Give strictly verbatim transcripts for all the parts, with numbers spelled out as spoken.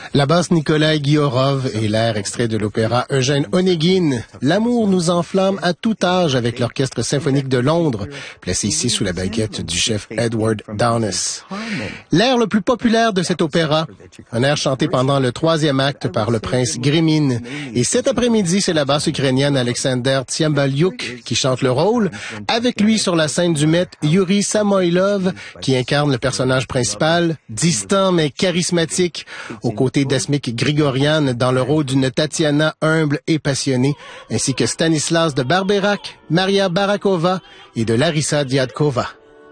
La basse Nikolai Ghiorov et l'air extrait de l'opéra Eugène Onegin. L'amour nous enflamme à tout âge avec l'Orchestre symphonique de Londres, placé ici sous la baguette du chef Edward Downes. L'air le plus populaire de cet opéra, un air chanté pendant le troisième acte par le prince Grémine. Et cet après-midi, c'est la basse ukrainienne Alexander Tsiambaliuk qui chante le rôle. Avec lui sur la scène du Met, Yuri Samoilov, qui incarne le personnage principal, distant mais charismatique, aux côtés d'Asmik Grigorian dans le rôle d'une Tatiana humble et passionnée, ainsi que Stanislas de Barberac, Maria Barakova et de Larissa Diadkova.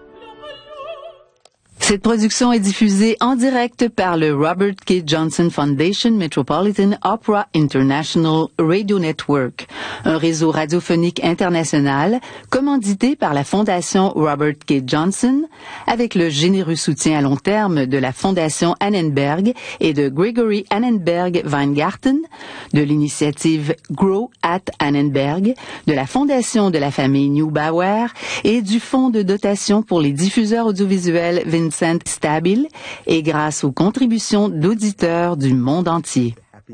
Cette production est diffusée en direct par le Robert K. Johnson Foundation Metropolitan Opera International Radio Network, un réseau radiophonique international commandité par la Fondation Robert K. Johnson, avec le généreux soutien à long terme de la Fondation Annenberg et de Gregory Annenberg Weingarten, de l'initiative Grow at Annenberg, de la Fondation de la famille Neubauer et du Fonds de dotation pour les diffuseurs audiovisuels Vincent Stabile, et grâce aux contributions d'auditeurs du monde entier.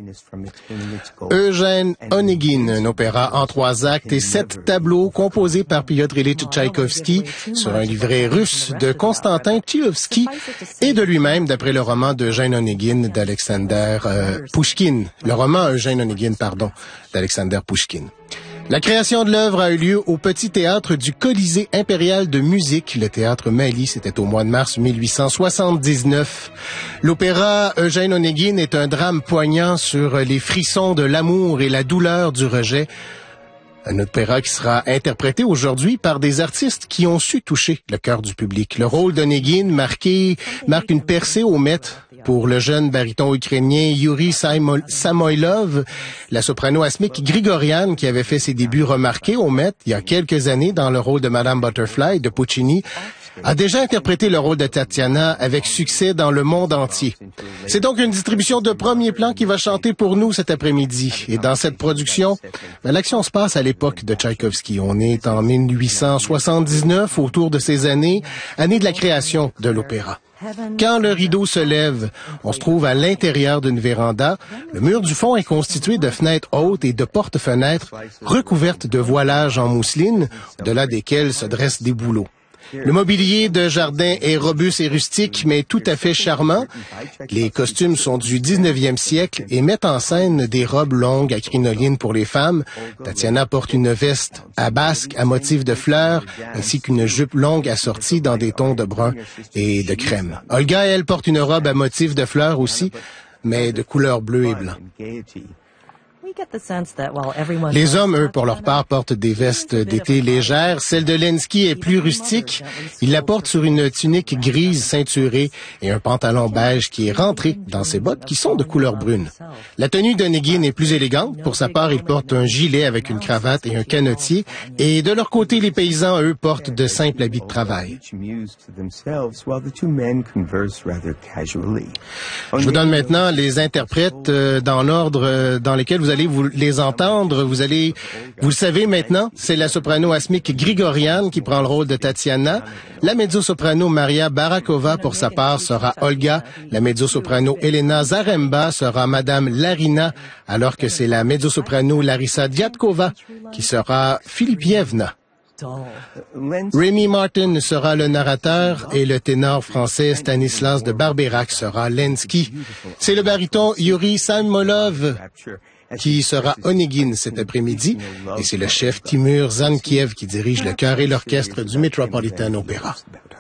Eugène Onegin, un opéra en trois actes et sept tableaux composés par Piotr Ilyich Tchaïkovski sur un livret russe de Konstantin Tchaïkovski et de lui-même d'après le roman d'Eugène Onegin d'Alexander euh, Pouchkine. Le roman Eugène Onegin, pardon, d'Alexander Pouchkine. La création de l'œuvre a eu lieu au Petit Théâtre du Colisée impérial de musique, le théâtre Mali, c'était au mois de mars mille huit cent soixante-dix-neuf. L'opéra Eugène Onegin est un drame poignant sur les frissons de l'amour et la douleur du rejet. Un opéra qui sera interprété aujourd'hui par des artistes qui ont su toucher le cœur du public. Le rôle d'Onegin marqué, marque une percée au Met pour le jeune baryton ukrainien Yuri Samoilov, la soprano Asmik Grigorian, qui avait fait ses débuts remarqués au Met il y a quelques années dans le rôle de Madame Butterfly de Puccini, a déjà interprété le rôle de Tatiana avec succès dans le monde entier. C'est donc une distribution de premier plan qui va chanter pour nous cet après-midi. Et dans cette production, ben, l'action se passe à l'époque de Tchaïkovski. On est en mille huit cent soixante-dix-neuf, autour de ces années, année de la création de l'opéra. Quand le rideau se lève, on se trouve à l'intérieur d'une véranda. Le mur du fond est constitué de fenêtres hautes et de portes-fenêtres recouvertes de voilages en mousseline, au-delà desquels se dressent des bouleaux. Le mobilier de jardin est robuste et rustique, mais tout à fait charmant. Les costumes sont du dix-neuvième siècle et mettent en scène des robes longues à crinoline pour les femmes. Tatiana porte une veste à basque à motif de fleurs, ainsi qu'une jupe longue assortie dans des tons de brun et de crème. Olga, elle, porte une robe à motif de fleurs aussi, mais de couleur bleu et blanc. Les hommes, eux, pour leur part, portent des vestes d'été légères. Celle de Lenski est plus rustique. Il la porte sur une tunique grise ceinturée et un pantalon beige qui est rentré dans ses bottes qui sont de couleur brune. La tenue d'Onegin est plus élégante. Pour sa part, il porte un gilet avec une cravate et un canotier. Et de leur côté, les paysans, eux, portent de simples habits de travail. Je vous donne maintenant les interprètes euh, dans l'ordre euh, dans lesquels vous allez vous les entendre. Vous allez, vous le savez maintenant, c'est la soprano Asmik Grigorian qui prend le rôle de Tatiana. La mezzo-soprano Maria Barakova, pour sa part, sera Olga. La mezzo-soprano Elena Zaremba sera Madame Larina, alors que c'est la mezzo-soprano Larissa Diadkova qui sera Filipievna. Rémi Martin sera le narrateur et le ténor français Stanislas de Barberac sera Lenski. C'est le baryton Yuri Samoilov qui sera Onegin cet après-midi, et c'est le chef Timur Zankiev qui dirige le chœur et l'orchestre du Metropolitan Opera.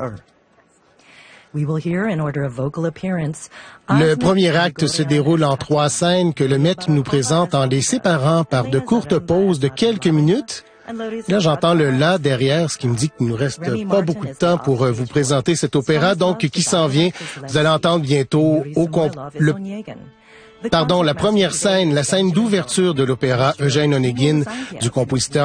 Le premier acte se déroule en trois scènes que le Met nous présente en les séparant par de courtes pauses de quelques minutes. Là, j'entends le « là » derrière, ce qui me dit qu'il nous reste pas beaucoup de temps pour vous présenter cet opéra, donc qui s'en vient. Vous allez entendre bientôt au comp- le Pardon, la première scène, la scène d'ouverture de l'opéra Eugène Onegin du compositeur